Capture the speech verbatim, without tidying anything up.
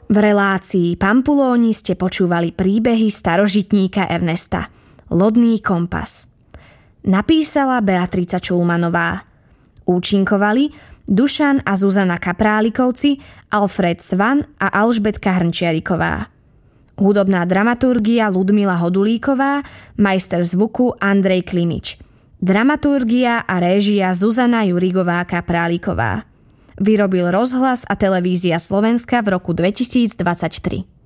V relácii Pampulóni ste počúvali príbehy starožitníka Ernesta. Lodný kompas. Napísala Beatrica Čulmanová. Účinkovali Dušan a Zuzana Kaprálikovci, Alfred Svan a Alžbetka Hrnčiariková. Hudobná dramaturgia Ludmila Hodulíková, majster zvuku Andrej Klimič. Dramaturgia a réžia Zuzana Jurigová Kapráliková. Vyrobil Rozhlas a televízia Slovenska v roku dvetisícdvadsaťtri.